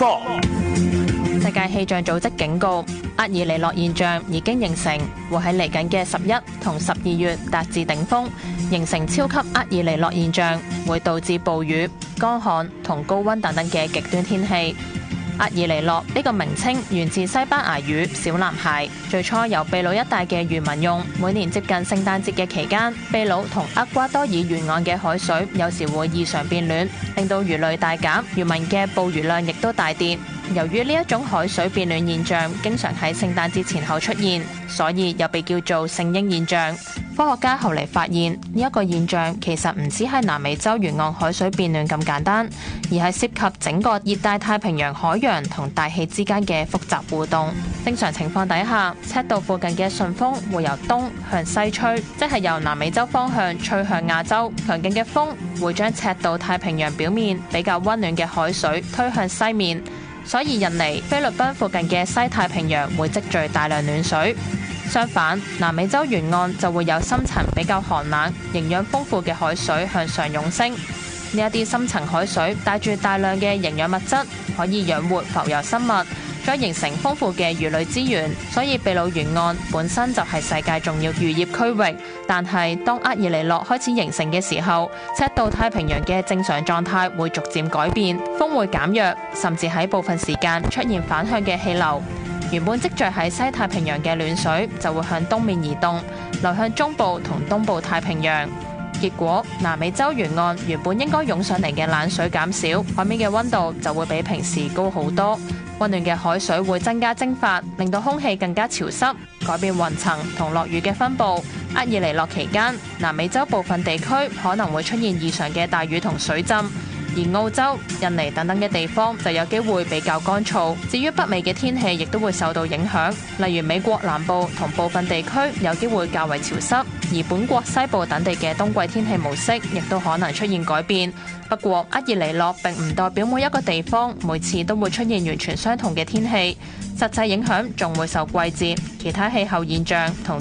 科。 世界氣象組織警告，厄爾尼諾現象已經形成，會喺嚟緊嘅11同12月達至頂峰，形成超級厄爾尼諾現象，會導致暴雨、乾旱同高溫等等嘅極端天氣。厄爾尼諾呢個名稱源自西班牙語小男孩，最初由秘魯一帶嘅漁民用。每年接近聖誕節嘅期間，秘魯同厄瓜多爾沿岸嘅海水有時會異常變暖，令到魚類大減，漁民嘅捕魚量亦都大跌。由於呢一種海水變暖現象經常喺聖誕節前後出現，所以又被叫做聖嬰現象。科學家後嚟發現呢一個現象其實唔止係南美洲沿岸海水變暖咁簡單，而係涉及整個熱帶太平洋海洋同大氣之間嘅複雜互動。正常情況底下，赤道附近嘅順風會由東向西吹，即係由南美洲方向吹向亞洲。強勁嘅風會將赤道太平洋表面比較溫暖嘅海水推向西面，所以印尼、菲律賓附近嘅西太平洋會積聚大量暖水。相反，南美洲沿岸就會有深層比較寒冷、營養豐富嘅海水向上湧升。呢一啲深層海水帶住大量嘅營養物質，可以養活浮游生物，再形成豐富嘅魚類資源。所以秘魯沿岸本身就係世界重要漁業區域。但係當厄爾尼諾開始形成嘅時候，赤道太平洋嘅正常狀態會逐漸改變，風會減弱，甚至喺部分時間出現反向嘅氣流。原本積聚喺西太平洋嘅暖水就會向東面移動，流向中部同東部太平洋。結果，南美洲沿岸原本應該湧上嚟嘅冷水減少，海面嘅溫度就會比平時高好多。溫暖嘅海水會增加蒸發，令到空氣更加潮濕，改變雲層同落雨嘅分佈。厄爾尼諾期間，南美洲部分地區可能會出現異常嘅大雨同水浸。而澳洲、印尼等等嘅地方就有機會比較乾燥。至於北美嘅天氣亦都會受到影響，例如美國南部同部分地區有機會較為潮濕，而本國西部等地嘅冬季天氣模式亦都可能出現改變。不過，厄爾尼諾並唔代表每一個地方每次都會出現完全相同嘅天氣，實際影響仲會受季節、其他氣候現象同